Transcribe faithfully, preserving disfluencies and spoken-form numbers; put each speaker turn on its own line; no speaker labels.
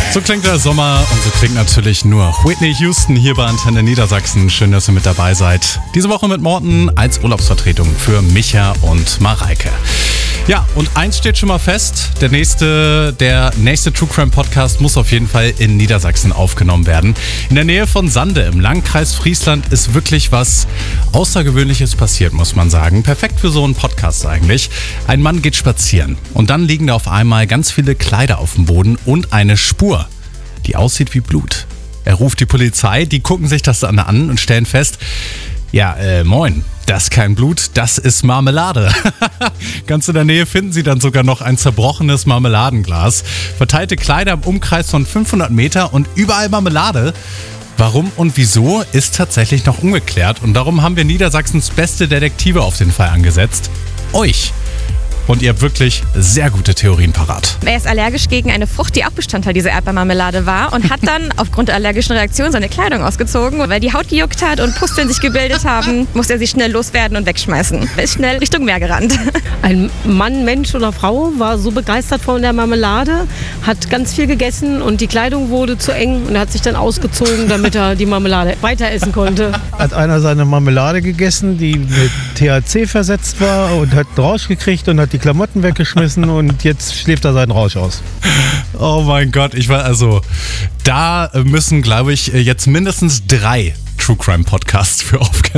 So klingt der Sommer und so klingt natürlich nur Whitney Houston hier bei Antenne Niedersachsen. Schön, dass ihr mit dabei seid. Diese Woche mit Morten als Urlaubsvertretung für Micha und Mareike. Ja, und eins steht schon mal fest, der nächste, der nächste True Crime Podcast muss auf jeden Fall in Niedersachsen aufgenommen werden. In der Nähe von Sande im Landkreis Friesland ist wirklich was Außergewöhnliches passiert, muss man sagen. Perfekt für so einen Podcast eigentlich. Ein Mann geht spazieren und dann liegen da auf einmal ganz viele Kleider auf dem Boden und eine Spur, die aussieht wie Blut. Er ruft die Polizei, die gucken sich das dann an und stellen fest, ja, äh, moin, das ist kein Blut, das ist Marmelade. Ganz in der Nähe finden sie dann sogar noch ein zerbrochenes Marmeladenglas. Verteilte Kleider im Umkreis von fünfhundert Meter und überall Marmelade. Warum und wieso ist tatsächlich noch ungeklärt. Und darum haben wir Niedersachsens beste Detektive auf den Fall angesetzt. Euch. Und ihr habt wirklich sehr gute Theorien parat.
Er ist allergisch gegen eine Frucht, die auch Bestandteil dieser Erdbeermarmelade war und hat dann aufgrund der allergischen Reaktion seine Kleidung ausgezogen. Weil die Haut gejuckt hat und Pusteln sich gebildet haben, musste er sie schnell loswerden und wegschmeißen. Er ist schnell Richtung Meer gerannt.
Ein Mann, Mensch oder Frau war so begeistert von der Marmelade, hat ganz viel gegessen und die Kleidung wurde zu eng und er hat sich dann ausgezogen, damit er die Marmelade weiter essen konnte.
Hat einer seine Marmelade gegessen, die mit T H C versetzt war und hat einen Rausch gekriegt und hat die Klamotten weggeschmissen und jetzt schläft er seinen Rausch aus.
Oh mein Gott, ich war also, da müssen, glaube ich, jetzt mindestens drei True Crime Podcasts für aufgehen.